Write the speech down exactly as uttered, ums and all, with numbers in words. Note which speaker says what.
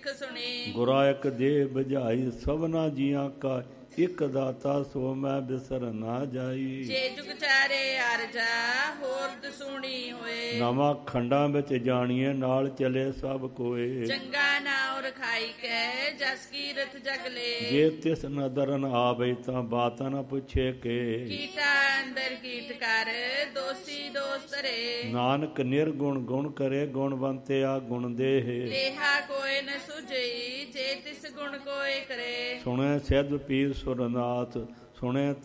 Speaker 1: ਸਿੱਖ ਸੁਣੀ।
Speaker 2: ਗੁਰਾ ਇੱਕ ਦੇ ਬੁਝਾਈ ਸਭਨਾ ਜੀਆਂ ਕਾ, ਇੱਕ ਦਾਤਾ ਸੋ ਮੈਂ ਬਿਸਰ ਨਾ ਜਾਈ।
Speaker 1: ਜੇ ਜੁਗ ਚਾਰੇ ਅਰਜਾ ਹੋਰ ਦਸੂਣੀ ਹੋਏ।
Speaker 2: ਨਵਾਂ ਖੰਡਾਂ ਵਿੱਚ ਜਾਣੀਏ ਨਾਲ ਚਲੇ ਸਭ ਕੋਏ।
Speaker 1: ਚੰਗਾ ਨਾਉ ਰਖਾਈ ਕੈ ਜਸ ਕੀਰਤ ਜਗ ਲੇ।
Speaker 2: ਜੇ ਤਿਸ ਨਦਰ ਨ ਆਵੇ ਤਾਂ ਬਾਤ ਨ ਪੁੱਛੇ ਕੇ।
Speaker 1: ਕੀਟਾ ਅੰਦਰ ਕੀਟ ਕਰ ਦੋਸੀ ਦੋਸ ਧਰੇ।
Speaker 2: ਨਾਨਕ ਨਿਰਗੁਣ ਗੁਣ ਕਰੇ ਗੁਣਵੰਤਿਆ ਗੁਣ ਦੇਹ।
Speaker 1: ਲੇਹਾ ਕੋਇ ਨ ਸੁਝਈ ਜੇ ਤਿਸ ਗੁਣ ਕੋਇ ਕਰੇ।
Speaker 2: ਸੁਣੇ ਸਿੱਧ ਪੀਰ ਸੁਰਨਾਥ ਸੁਣੇ